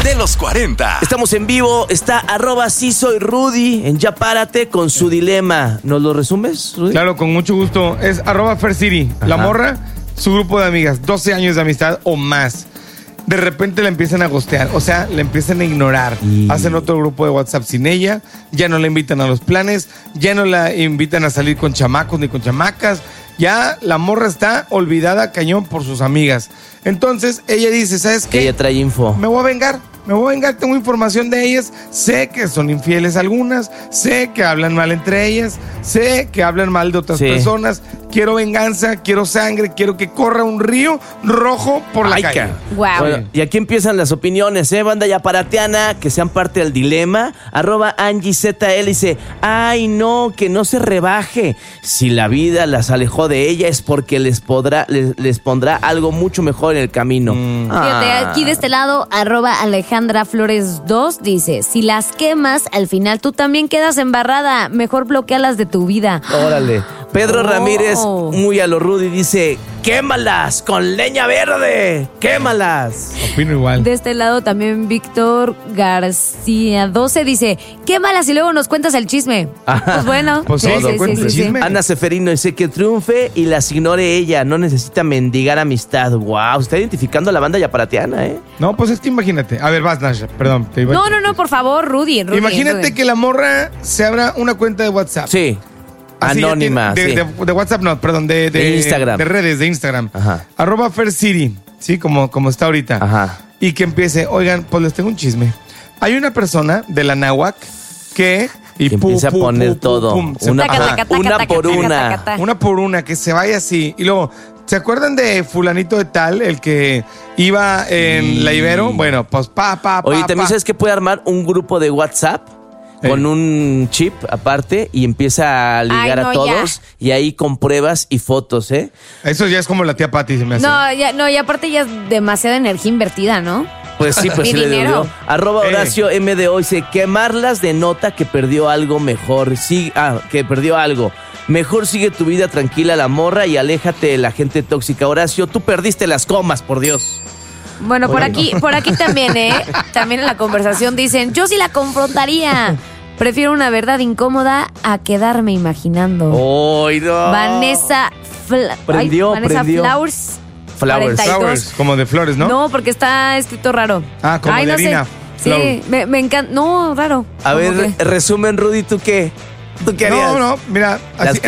de los 40. Estamos en vivo, está @sí soy Rudy en Ya Párate con su dilema. ¿Nos lo resumes, Rudy? Claro, con mucho gusto. Es @FairCity. La morra, su grupo de amigas, 12 años de amistad o más. De repente la empiezan a ghostear, o sea, la empiezan a ignorar. Hacen otro grupo de WhatsApp sin ella, ya no la invitan a los planes, ya no la invitan a salir con chamacos ni con chamacas. Ya la morra está olvidada cañón por sus amigas. Entonces ella dice, ¿sabes qué? Ella trae info. Me voy a vengar, tengo información de ellas. Sé que son infieles algunas, sé que hablan mal entre ellas, sé que hablan mal de otras personas. Quiero venganza, quiero sangre, quiero que corra un río rojo por la calle. Wow. Bueno, y aquí empiezan las opiniones, banda yaparateana, que sean parte del dilema. @AngieZL dice, ay no, que no se rebaje. Si la vida las alejó de ella es porque les pondrá algo mucho mejor en el camino. Fíjate, aquí de este lado, @AlejandraFlores2 dice, si las quemas, al final tú también quedas embarrada. Mejor bloquealas de tu vida. Órale. Pedro Ramírez, muy a lo Rudy, dice, quémalas con leña verde, quémalas. Opino igual. De este lado también Víctor García 12 dice, quémalas y luego nos cuentas el chisme. Pues bueno. Pues sí, cuenta el chisme. Ana Seferino dice que triunfe y las ignore ella, no necesita mendigar amistad. Wow, está identificando a la banda yaparateana, No, pues es que imagínate. A ver, vas, Nasha, perdón. No, por favor, Rudy. Imagínate que la morra se abra una cuenta de WhatsApp. Sí. Así anónima, de WhatsApp, no, perdón, de Instagram. De redes, de Instagram. Ajá. @FairCity, sí, como está ahorita. Ajá. Y que empiece, oigan, pues les tengo un chisme. Hay una persona de la náhuac que... Y empieza a poner todo. Una por una, que se vaya así. Y luego, ¿se acuerdan de fulanito de tal, el que iba en la Ibero? Bueno, pues Oye, también sabes que puede armar un grupo de WhatsApp con un chip aparte y empieza a ligar a todos y ahí con pruebas y fotos, Eso ya es como la tía Pati, se me hace. Y aparte ya es demasiada energía invertida, ¿no? Pues sí, pues sí le dio. @Horacio MDO dice, quemarlas denota que perdió algo mejor. Que perdió algo. Mejor sigue tu vida tranquila, la morra, y aléjate de la gente tóxica. Horacio, tú perdiste las comas, por Dios. Bueno, por aquí también, También en la conversación dicen, yo sí la confrontaría. Prefiero una verdad incómoda a quedarme imaginando. ¡Ay, no! Vanessa Flowers, como de flores, ¿no? No, porque está escrito raro. Como de harina. Sí, me encanta. No, raro. A ver, resumen, Rudy, ¿tú qué? ¿Tú qué harías? No, mira,